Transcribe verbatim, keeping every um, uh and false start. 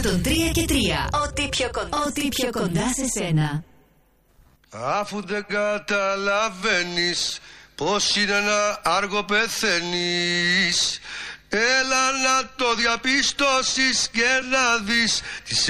εκατόν τρία και τρία. Ό,τι πιο κοντά, Ό,τι πιο κοντά σε σένα. Αφού δεν καταλαβαίνεις πως είναι να άργο πεθαίνεις, έλα να το διαπιστώσεις και να δεις τις